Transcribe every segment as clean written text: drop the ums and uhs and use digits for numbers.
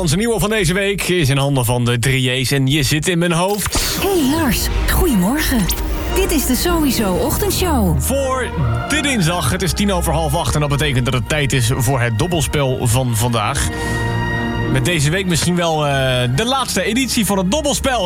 onze nieuwe van deze week is in handen van de 3J's en je zit in mijn hoofd. Hey Lars, goedemorgen. Dit is de Sowieso Ochtendshow. Voor de dinsdag, het is 7:50 en dat betekent dat het tijd is voor het dobbelspel van vandaag. Met deze week misschien wel de laatste editie van het dobbelspel.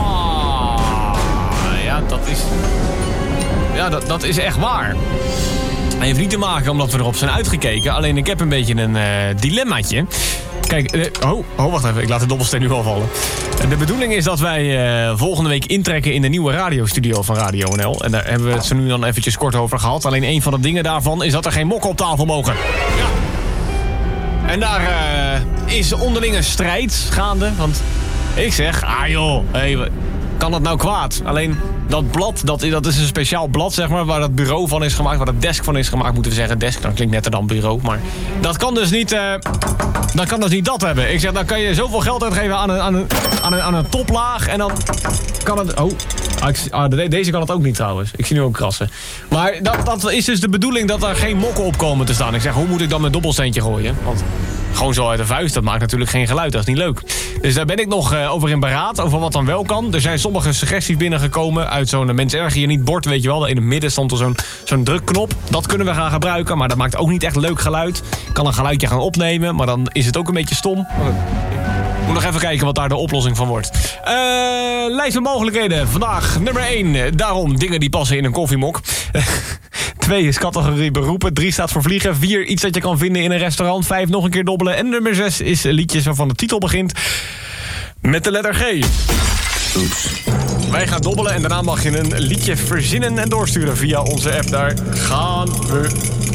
Dat is echt waar. Het heeft niet te maken omdat we erop zijn uitgekeken. Alleen ik heb een beetje een dilemmaatje. Kijk, wacht even. Ik laat de dobbelsteen nu al vallen. De bedoeling is dat wij volgende week intrekken in de nieuwe radiostudio van Radio NL. En daar hebben we het zo nu dan eventjes kort over gehad. Alleen een van de dingen daarvan is dat er geen mokken op tafel mogen. Ja. En daar is onderlinge strijd gaande. Want ik zeg, kan dat nou kwaad? Alleen dat blad, dat is een speciaal blad, zeg maar, waar dat bureau van is gemaakt, waar dat desk van is gemaakt, moeten we zeggen. Desk, dan klinkt netter dan bureau, maar dat kan dus niet, dat hebben. Ik zeg, dan kan je zoveel geld uitgeven aan een toplaag en dan kan het... deze kan het ook niet trouwens. Ik zie nu ook krassen. Maar dat is dus de bedoeling dat er geen mokken op komen te staan. Ik zeg, hoe moet ik dan mijn dobbelsteentje gooien? Want gewoon zo uit de vuist, dat maakt natuurlijk geen geluid. Dat is niet leuk. Dus daar ben ik nog over in beraad, over wat dan wel kan. Er zijn sommige suggesties binnengekomen uit zo'n mensen erger je niet bord, weet je wel. In het midden stond er zo'n drukknop. Dat kunnen we gaan gebruiken, maar dat maakt ook niet echt leuk geluid. Ik kan een geluidje gaan opnemen, maar dan is het ook een beetje stom. Ik moet nog even kijken wat daar de oplossing van wordt. Lijst met mogelijkheden. Vandaag nummer 1. Daarom dingen die passen in een koffiemok. 2 is categorie beroepen. 3 staat voor vliegen. 4 iets dat je kan vinden in een restaurant. 5 nog een keer dobbelen. En nummer 6 is liedjes waarvan de titel begint met de letter G. Oeps. Wij gaan dobbelen en daarna mag je een liedje verzinnen en doorsturen via onze app. Daar gaan we.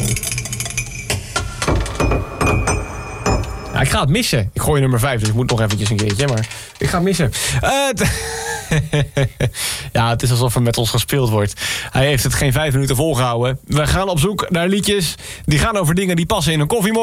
Ja, ik ga het missen. Ik gooi nummer 5, dus ik moet nog eventjes een keertje. Maar ik ga het missen. Ja, het is alsof er met ons gespeeld wordt. Hij heeft het geen 5 minuten volgehouden. We gaan op zoek naar liedjes die gaan over dingen die passen in een koffiemok.